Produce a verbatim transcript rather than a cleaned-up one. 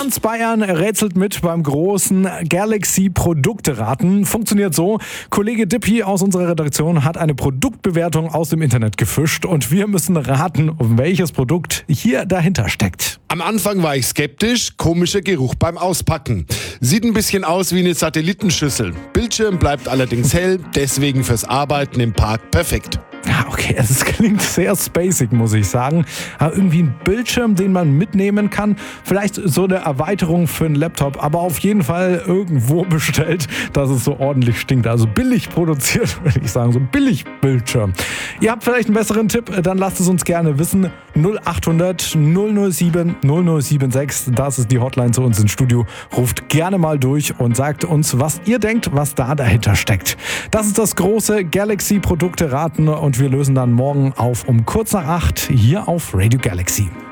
Ganz Bayern rätselt mit beim großen Galaxy-Produkte-Raten. Funktioniert so: Kollege Dippi aus unserer Redaktion hat eine Produktbewertung aus dem Internet gefischt und wir müssen raten, welches Produkt hier dahinter steckt. Am Anfang war ich skeptisch, komischer Geruch beim Auspacken. Sieht ein bisschen aus wie eine Satellitenschüssel. Bildschirm bleibt allerdings hell, deswegen fürs Arbeiten im Park perfekt. Ja, okay, es klingt sehr spacig, muss ich sagen. Aber irgendwie ein Bildschirm, den man mitnehmen kann. Vielleicht so eine Erweiterung für einen Laptop, aber auf jeden Fall irgendwo bestellt, dass es so ordentlich stinkt. Also billig produziert, würde ich sagen. So ein Billig-Bildschirm. Ihr habt vielleicht einen besseren Tipp, dann lasst es uns gerne wissen. null acht hundert null null sieben null null sieben sechs, das ist die Hotline zu uns ins Studio. Ruft gerne mal durch und sagt uns, was ihr denkt, was da dahinter steckt. Das ist das große Galaxy-Produkte-Raten und wir lösen dann morgen auf um kurz nach acht hier auf Radio Galaxy.